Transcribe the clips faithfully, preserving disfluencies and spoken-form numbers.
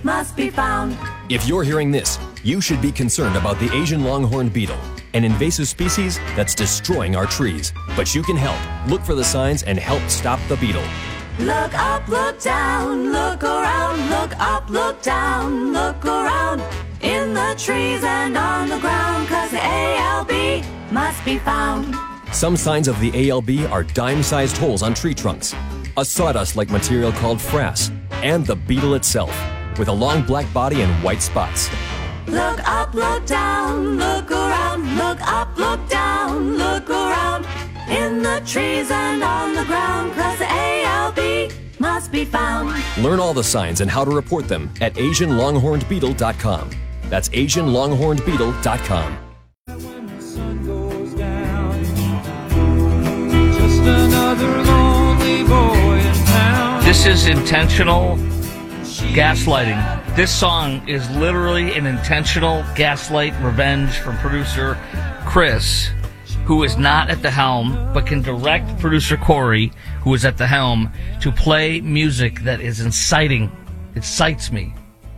must be found. If you're hearing this, you should be concerned about the Asian longhorn beetle, an invasive species that's destroying our trees. But you can help. Look for the signs and help stop the beetle. Look up, look down, look around, look up, look down, look around, in the trees and on the ground, 'cause the A L B must be found. Some signs of the A L B are dime-sized holes on tree trunks, a sawdust-like material called frass, and the beetle itself, with a long black body and white spots. Look up, look down, look around, look up, look down, look around, in the trees and on the ground, 'cause the A L B must be found. Learn all the signs and how to report them at Asian longhorned beetle dot com. That's Asian longhorned beetle dot com. When the sun goes down, just another lonely boy in town. This is intentional gaslighting. This song is literally an intentional gaslight revenge from producer Chris, who is not at the helm, but can direct producer Corey, who is at the helm, to play music that is inciting. It incites me.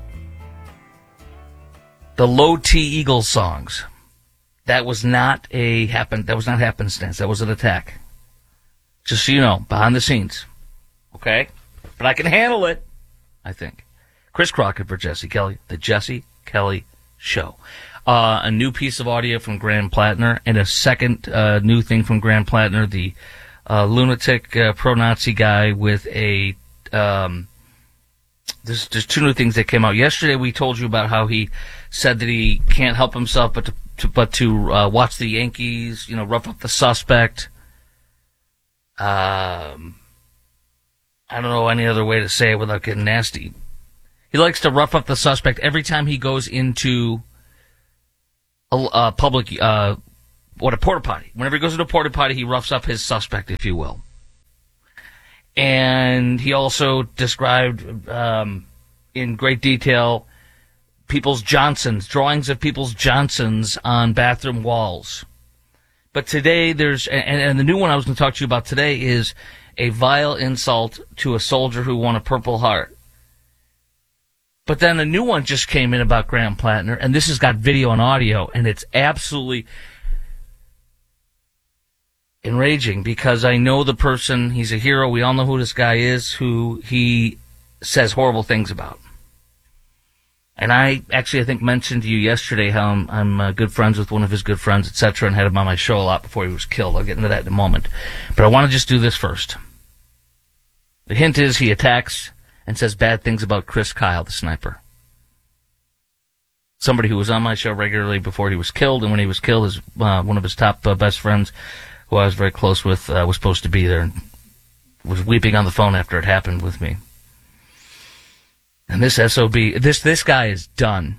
The Low T Eagles songs. That was not a happen. That was not happenstance. That was an attack. Just so you know, behind the scenes. Okay? But I can handle it, I think. Chris Crockett for Jesse Kelly. The Jesse Kelly Show. Uh, a new piece of audio from Graham Plattner, and a second uh, new thing from Graham Plattner, the uh, lunatic uh, pro-Nazi guy with a... Um, there's, there's two new things that came out. Yesterday we told you about how he said that he can't help himself but to, to but to uh, watch the Yankees, you know, rough up the suspect. Um, I don't know any other way to say it without getting nasty. He likes to rough up the suspect every time he goes into a, a public, uh, what, a porta potty. Whenever he goes into a porta potty, he roughs up his suspect, if you will. And he also described um, in great detail people's Johnsons, drawings of people's Johnsons on bathroom walls. But today there's, and, and the new one I was going to talk to you about today is a vile insult to a soldier who won a Purple Heart. But then a new one just came in about Graham Plattner, and this has got video and audio, and it's absolutely enraging because I know the person, he's a hero, we all know who this guy is, who he says horrible things about. And I actually, I think, mentioned to you yesterday how I'm, I'm uh, good friends with one of his good friends, et cetera, and had him on my show a lot before he was killed. I'll get into that in a moment. But I want to just do this first. The hint is he attacks and says bad things about Chris Kyle, the sniper. Somebody who was on my show regularly before he was killed, and when he was killed, his, uh, one of his top uh, best friends, who I was very close with, uh, was supposed to be there and was weeping on the phone after it happened with me. And this S O B, this this guy is done.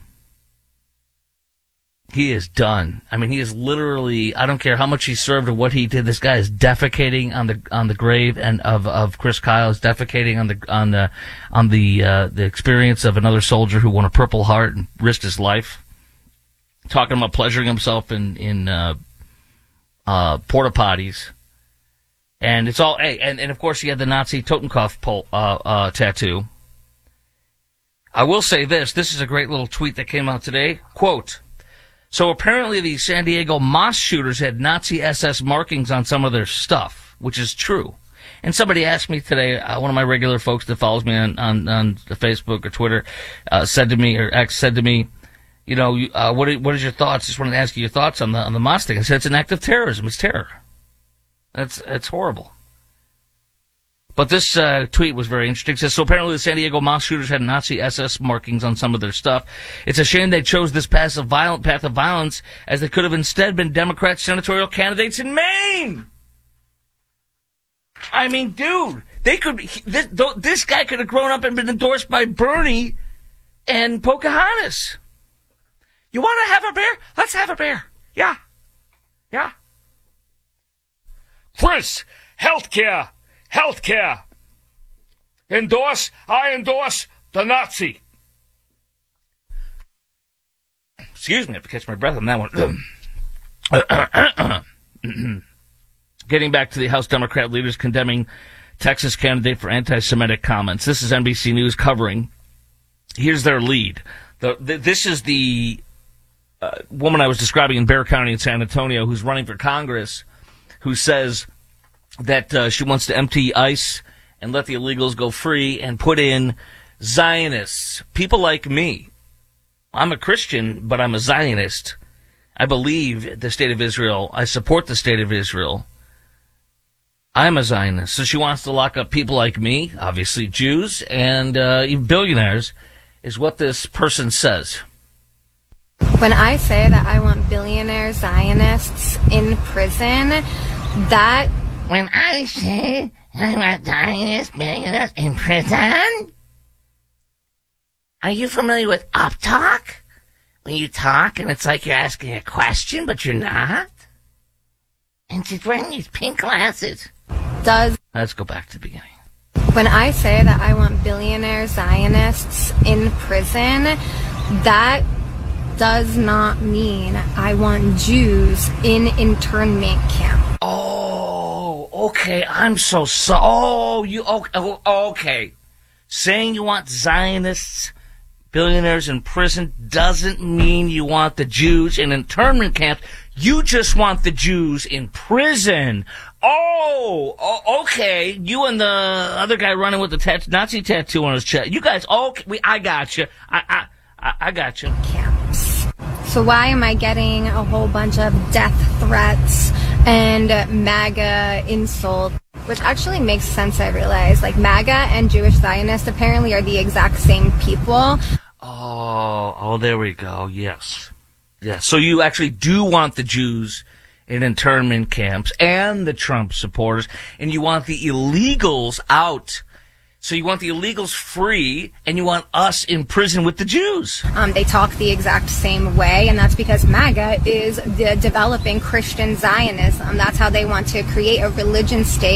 He is done. I mean, he is literally, I don't care how much he served or what he did, this guy is defecating on the on the grave and of, of Chris Kyle, is defecating on the on the on the uh, the experience of another soldier who won a Purple Heart and risked his life. Talking about pleasuring himself in in uh, uh, porta potties. And it's all, hey, and, and of course he had the Nazi Totenkopf pole, uh, uh, tattoo. I will say this, this is a great little tweet that came out today. Quote, so apparently the San Diego mosque shooters had Nazi S S markings on some of their stuff, which is true. And somebody asked me today, uh, one of my regular folks that follows me on, on, on Facebook or Twitter, uh, said to me, or X said to me, you know, uh, what, are, what is your thoughts? Just wanted to ask you your thoughts on the, on the mosque thing. I said, it's an act of terrorism. It's terror. That's, that's horrible. But this uh, tweet was very interesting. It says, so apparently the San Diego mosque shooters had Nazi S S markings on some of their stuff. It's a shame they chose this path of, violent, path of violence, as they could have instead been Democrat senatorial candidates in Maine. I mean, dude, they could. This, this guy could have grown up and been endorsed by Bernie and Pocahontas. You want to have a beer? Let's have a beer. Yeah. Yeah. Chris, healthcare. Healthcare. Endorse, I endorse the Nazi. Excuse me, I have to catch my breath on that one. Getting back to the House Democrat leaders condemning Texas candidate for anti-Semitic comments. This is N B C News covering here's their lead. The, the, this is the uh, woman I was describing in Bexar County in San Antonio who's running for Congress, who says that uh, she wants to empty ICE and let the illegals go free and put in Zionists, people like me. I'm a Christian, but I'm a Zionist. I believe the state of Israel. I support the state of Israel. I'm a Zionist. So she wants to lock up people like me, obviously Jews, and uh, even billionaires, is what this person says. When I say that I want billionaire Zionists in prison, that... When I say I want Zionist billionaires in prison... Are you familiar with uptalk? When you talk and it's like you're asking a question, but you're not? And she's wearing these pink glasses. Does... Let's go back to the beginning. When I say that I want billionaire Zionists in prison, that does not mean I want Jews in internment camp. Oh, okay. I'm so sorry. Oh, you... Okay. okay. Saying you want Zionists... billionaires in prison doesn't mean you want the Jews in internment camps. You just want the Jews in prison. Oh, oh okay. You and the other guy running with the tat- Nazi tattoo on his chest. You guys, okay, we, I got you. I, I, I, I got you. Camps. So why am I getting a whole bunch of death threats and MAGA insults? Which actually makes sense, I realize. Like, MAGA and Jewish Zionists apparently are the exact same people. Oh, oh, there we go. Yes. Yes. So you actually do want the Jews in internment camps and the Trump supporters, and you want the illegals out. So you want the illegals free, and you want us in prison with the Jews. Um, they talk the exact same way, and that's because MAGA is the developing Christian Zionism. That's how they want to create a religion state